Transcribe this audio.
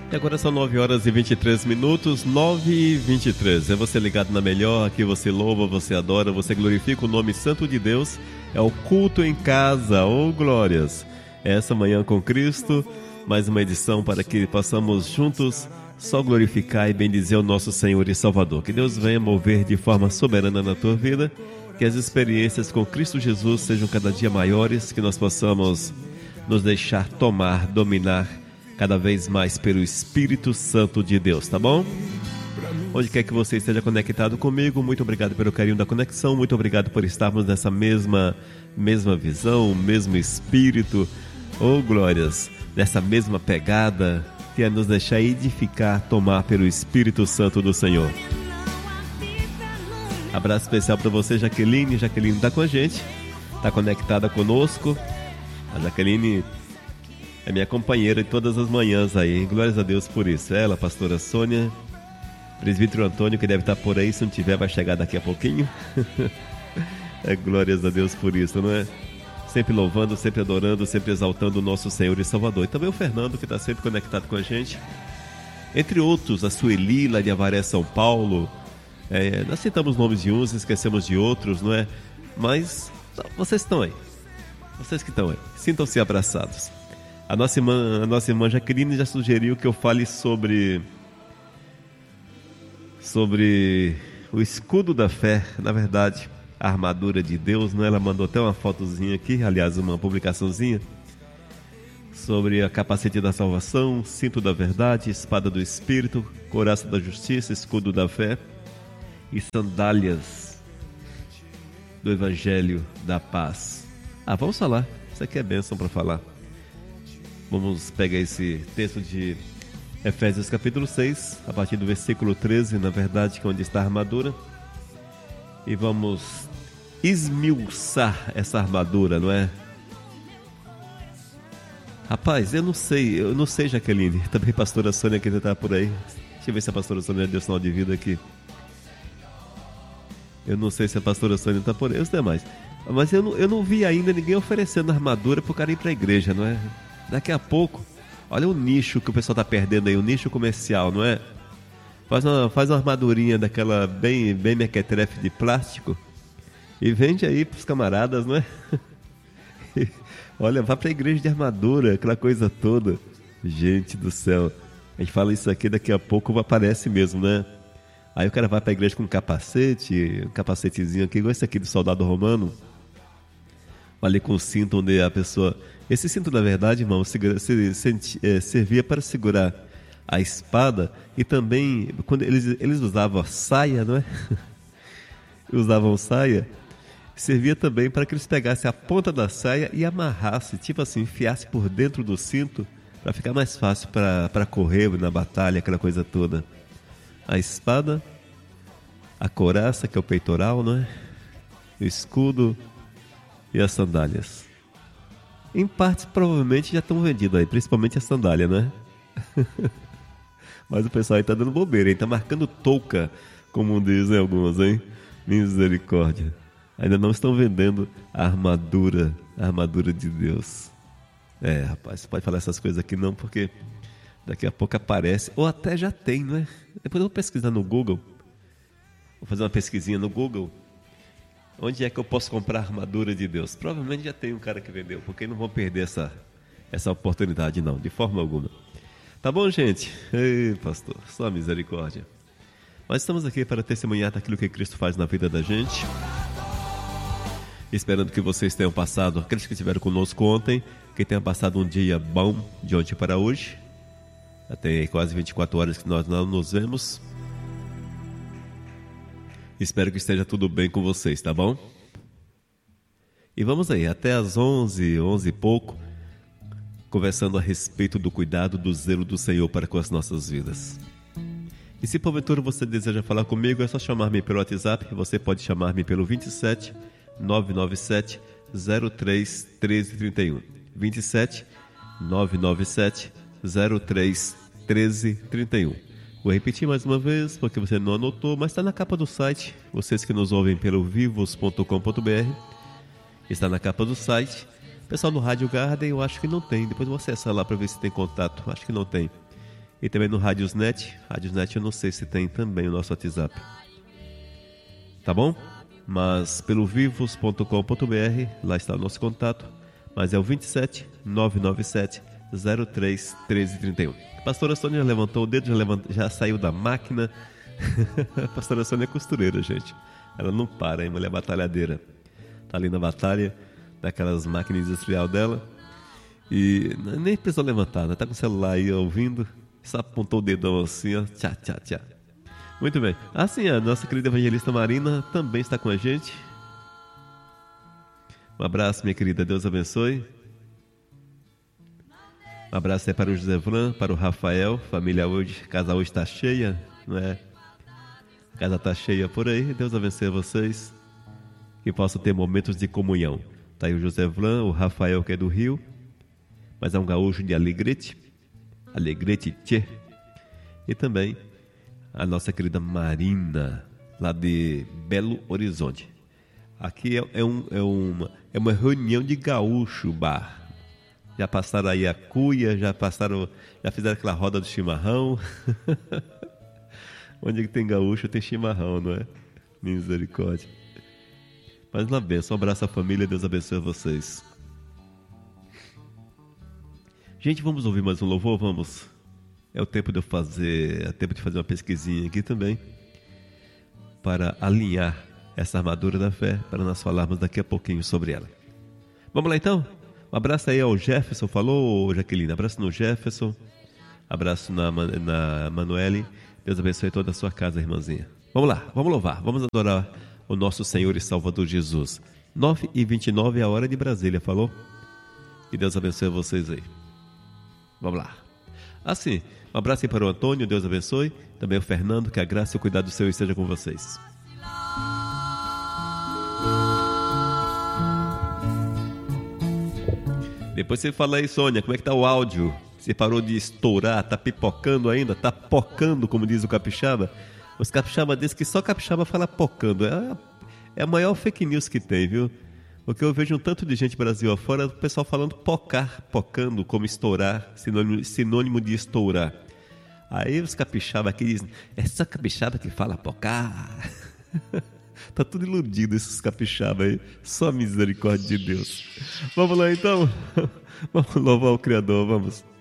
E agora são 9 horas e 23 minutos, 9h23. É você ligado na melhor, aqui você louva, você adora, você glorifica o nome santo de Deus. É o culto em casa, ô glórias. É essa manhã com Cristo, mais uma edição para que possamos juntos só glorificar e bendizer o nosso Senhor e Salvador. Que Deus venha mover de forma soberana na tua vida, que as experiências com Cristo Jesus sejam cada dia maiores, que nós possamos nos deixar tomar, dominar cada vez mais pelo Espírito Santo de Deus, tá bom? Onde quer que você esteja conectado comigo, muito obrigado pelo carinho da conexão, muito obrigado por estarmos nessa mesma visão, mesmo Espírito, oh glórias, nessa mesma pegada, que é nos deixar edificar, tomar pelo Espírito Santo do Senhor. Abraço especial para você, Jaqueline. Jaqueline está com a gente, está conectada conosco. A Jaqueline é minha companheira de todas as manhãs aí, glórias a Deus por isso. Ela, a pastora Sônia, presbítero Antônio, que deve estar por aí, se não tiver vai chegar daqui a pouquinho. Glórias a Deus por isso, não é? Sempre louvando, sempre adorando, sempre exaltando o nosso Senhor e Salvador. E também o Fernando, que está sempre conectado com a gente. Entre outros, a Sueli, lá de Avaré, São Paulo. Nós citamos nomes de uns, esquecemos de outros, não é? Mas vocês estão aí. Vocês que estão aí, sintam-se abraçados. A nossa irmã Jaqueline já sugeriu que eu fale sobre o escudo da fé, na verdade, a armadura de Deus, né? Ela mandou até uma fotozinha aqui, aliás, uma publicaçãozinha, sobre a capacete da salvação, cinto da verdade, espada do Espírito, couraça da justiça, escudo da fé e sandálias do Evangelho da paz. Vamos falar, isso aqui é bênção para falar. Vamos pegar esse texto de Efésios capítulo 6, a partir do versículo 13, na verdade, que é onde está a armadura. E vamos esmiuçar essa armadura, não é? Rapaz, eu não sei, Jaqueline. Também a pastora Sônia que está por aí. Deixa eu ver se a pastora Sônia deu sinal de vida aqui. Eu não sei se a pastora Sônia está por aí, os demais. Mas eu não vi ainda ninguém oferecendo armadura para o cara ir para a igreja, não é? Daqui a pouco, olha o nicho que o pessoal está perdendo aí, o nicho comercial, não é? Faz uma armadurinha daquela bem mequetrefe de plástico e vende aí para os camaradas, não é? Olha, vá para a igreja de armadura, aquela coisa toda. Gente do céu, a gente fala isso aqui, daqui a pouco aparece mesmo, né? Aí o cara vai para a igreja com um capacetezinho aqui, igual esse aqui do soldado romano. Ali com o cinto onde a pessoa... Esse cinto, na verdade, irmão, servia para segurar a espada e também, quando eles usavam saia, não é? Usavam saia, servia também para que eles pegassem a ponta da saia e amarrassem, tipo assim, enfiassem por dentro do cinto para ficar mais fácil para correr na batalha, aquela coisa toda. A espada, a couraça, que é o peitoral, não é? O escudo e as sandálias. Em partes provavelmente já estão vendidas aí, principalmente a sandália, né? Mas o pessoal aí tá dando bobeira, hein? Tá marcando touca, como dizem alguns, hein? Misericórdia. Ainda não estão vendendo a armadura de Deus. Rapaz, você pode falar essas coisas aqui não, porque daqui a pouco aparece, ou até já tem, né? Depois eu vou pesquisar no Google. Vou fazer uma pesquisinha no Google. Onde é que eu posso comprar a armadura de Deus? Provavelmente já tem um cara que vendeu, porque não vão perder essa oportunidade não, de forma alguma. Tá bom, gente? Ei, pastor, só misericórdia. Mas estamos aqui para testemunhar daquilo que Cristo faz na vida da gente. Esperando que vocês tenham passado, aqueles que estiveram conosco ontem, que tenham passado um dia bom de ontem para hoje. Já tem quase 24 horas que nós não nos vemos. Espero que esteja tudo bem com vocês, tá bom? E vamos aí, até às 11 e pouco, conversando a respeito do cuidado, do zelo do Senhor para com as nossas vidas. E se porventura você deseja falar comigo, é só chamar-me pelo WhatsApp. Você pode chamar-me pelo 27 997 03 1331. 27 997 03 1331. Vou repetir mais uma vez, porque você não anotou, mas está na capa do site. Vocês que nos ouvem pelo vivos.com.br, está na capa do site. Pessoal do Rádio Garden, eu acho que não tem. Depois eu vou acessar lá para ver se tem contato. Acho que não tem. E também no Radiosnet. Radiosnet eu não sei se tem também o nosso WhatsApp. Tá bom? Mas pelo vivos.com.br, lá está o nosso contato. Mas é o 27 997 03 1331. A pastora Sônia levantou o dedo, já saiu da máquina. A pastora Sônia é costureira, gente. Ela não para, hein? Mulher batalhadeira. Tá ali na batalha, daquelas máquinas industrial dela. E nem precisou levantar, né? Tá com o celular aí ouvindo. Só apontou o dedão assim, ó. Tchá, tchá, tchá. Muito bem. Assim, a nossa querida evangelista Marina também está com a gente. Um abraço, minha querida. Deus abençoe. Um abraço aí para o José Vlan, para o Rafael. Família hoje, a casa hoje está cheia, não é? A casa está cheia por aí. Deus abençoe vocês. Que possam ter momentos de comunhão. Está aí o José Vlan, o Rafael, que é do Rio, mas é um gaúcho de Alegrete. Alegrete, tchê. E também a nossa querida Marina, lá de Belo Horizonte. Aqui é uma reunião de gaúcho bar. Já passaram aí a cuia, já fizeram aquela roda do chimarrão. Onde tem gaúcho tem chimarrão, não é? Misericórdia. Mas uma bênção, um abraço à família, Deus abençoe vocês. Gente, vamos ouvir mais um louvor? Vamos. É tempo de fazer uma pesquisinha aqui também, para alinhar essa armadura da fé, para nós falarmos daqui a pouquinho sobre ela. Vamos lá então? Um abraço aí ao Jefferson, falou, Jaqueline? Abraço no Jefferson, abraço na Manuele. Deus abençoe toda a sua casa, irmãzinha. Vamos lá, vamos louvar, vamos adorar o nosso Senhor e Salvador Jesus. 9h29 é a hora de Brasília, falou? Que Deus abençoe vocês aí. Vamos lá. Assim, um abraço aí para o Antônio, Deus abençoe. Também o Fernando, que a graça e o cuidado do Senhor esteja com vocês. Depois você fala aí, Sônia, como é que tá o áudio? Você parou de estourar, tá pipocando ainda? Tá pocando, como diz o capixaba? Os capixaba dizem que só capixaba fala pocando. É a maior fake news que tem, viu? Porque eu vejo um tanto de gente Brasil afora, o pessoal falando pocar, pocando, como estourar, sinônimo de estourar. Aí os capixaba aqui dizem, é só capixaba que fala pocar. Tá tudo iludido esses capixaba aí, só misericórdia de Deus. Vamos lá então? Vamos louvar o Criador, vamos.